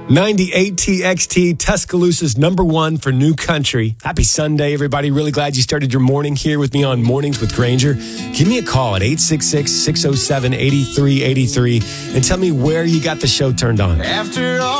98 TXT, Tuscaloosa's number one for new country. Happy Sunday, everybody. Really glad you started your morning here with me on Mornings with Granger. Give me a call at 866-607-8383 and tell me where you got the show turned on. After all